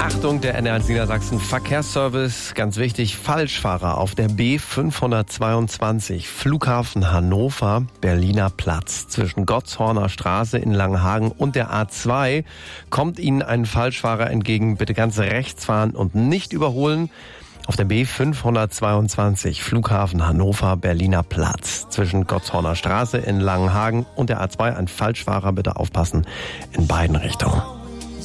Achtung, der NDR Niedersachsen Verkehrsservice, ganz wichtig, Falschfahrer auf der B522, Flughafen Hannover, Berliner Platz. Zwischen Gottshorner Straße in Langenhagen und der A2 kommt Ihnen ein Falschfahrer entgegen. Bitte ganz rechts fahren und nicht überholen. Auf der B522, Flughafen Hannover, Berliner Platz. Zwischen Gottshorner Straße in Langenhagen und der A2 ein Falschfahrer, bitte aufpassen, in beiden Richtungen.